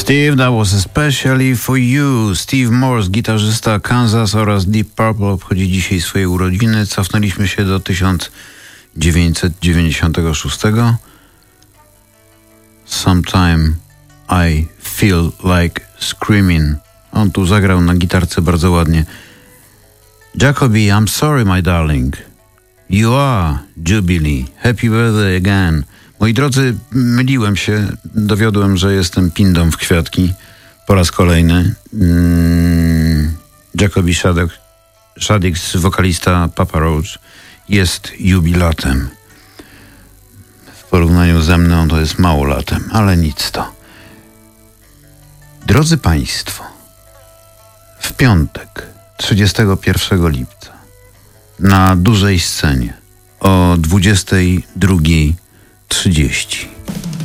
Steve, that was especially for you. Steve Morse, gitarzysta Kansas oraz Deep Purple, obchodzi dzisiaj swoje urodziny. Cofnęliśmy się do 1996. Sometime I feel like screaming. On tu zagrał na gitarce bardzo ładnie. Jacoby, I'm sorry, my darling. You are Jubilee. Happy birthday again. Moi drodzy, myliłem się. Dowiodłem, że jestem pindą w kwiatki. Po raz kolejny. Jacoby Shaddix, wokalista Papa Roach, jest jubilatem. W porównaniu ze mną to jest mało latem, ale nic to. Drodzy Państwo, w piątek, 31 lipca, na dużej scenie o 22:30